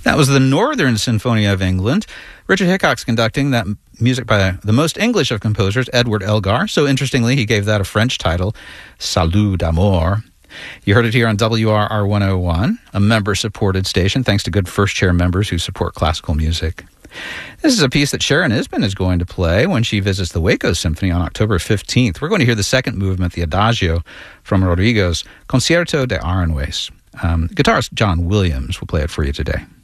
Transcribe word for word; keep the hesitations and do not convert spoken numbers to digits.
That was the Northern Sinfonia of England. Richard Hickox conducting that music by the most English of composers, Edward Elgar. So interestingly, he gave that a French title, Salut d'amour. You heard it here on W R R one oh one, a member-supported station, thanks to good first-chair members who support classical music. This is a piece that Sharon Isbin is going to play when she visits the Waco Symphony on October fifteenth. We're going to hear the second movement, the Adagio, from Rodrigo's Concierto de Aranjuez. Um, guitarist John Williams will play it for you today.